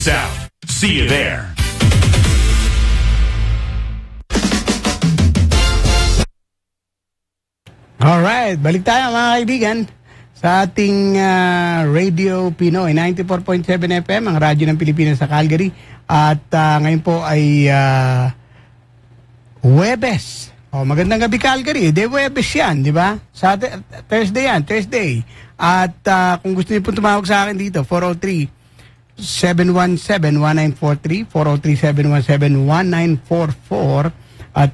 out. See you there. Alright, balik tayo mga kaibigan sa ating Radio Pinoy 94.7 FM, ang radyo ng Pilipinas sa Calgary. At ngayon po ay Huwebes. Magandang gabi Calgary. De Huwebes yan, di ba? Thursday yan, Thursday. At kung gusto niyo po tumawag sa akin dito, 403-717-1943, 403-717-1944, at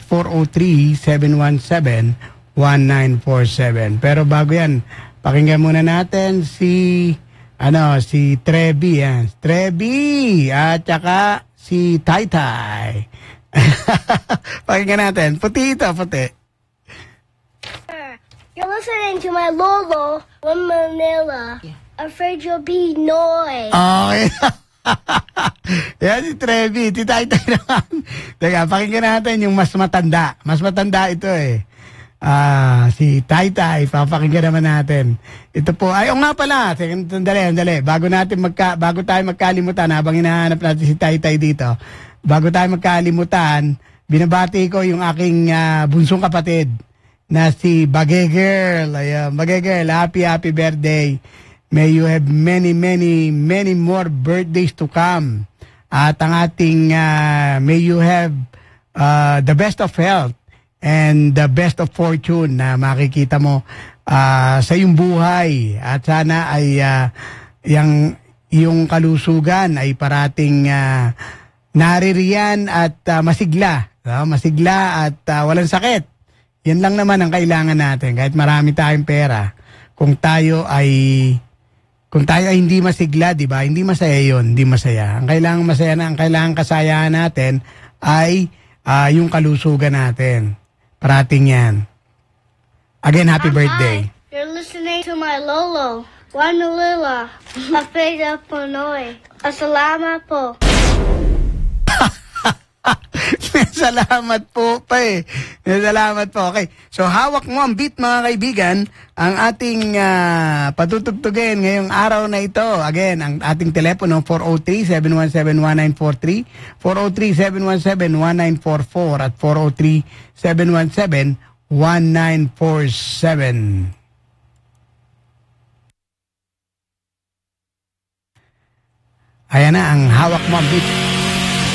403-717-1947. Pero bago yan, pakinggan muna natin si Trevi yan. Trevi at saka si Taytay. Pakinggan natin. Puti ito, puti. You're listening to my Lolo from Manila. Afraid you'll be noise. Okay. Yan si Trevi. Si Taytay naman. Teka, pakinggan natin yung mas matanda. Mas matanda ito eh. Si Taytay, papakinggan naman natin. Ito po, ay, nga pala, sandali. Bago tayo magkalimutan, habang hinahanap natin si Taytay dito, bago tayo magkalimutan, binabati ko yung aking bunsong kapatid na si Bagay Girl. Ayan, Bagay Girl, happy birthday. May you have many more birthdays to come. At ang ating, may you have the best of health and the best of fortune na makikita mo sa iyong buhay. At sana ay yung kalusugan ay parating naririyan at masigla. Masigla at walang sakit. Yan lang naman ang kailangan natin. Kahit marami tayong pera, kung tayo ay hindi masigla, di ba? Hindi masaya yun, hindi masaya. Ang kailangan masaya na, ang kailangan kasayahan natin ay yung kalusugan natin. Parating yan. Again, happy birthday. Hi. You're listening to my Lolo, Juanulila, Afraid of Pinoy. Salamat po. Salamat po pa eh. Salamat po. Okay. So, hawak mo ang beat mga kaibigan. Ang ating patutugtugin ngayong araw na ito. Again, ang ating telepono 403-717-1943, 403-717-1944 at 403-717-1947. Ayan na ang hawak mo ang beat.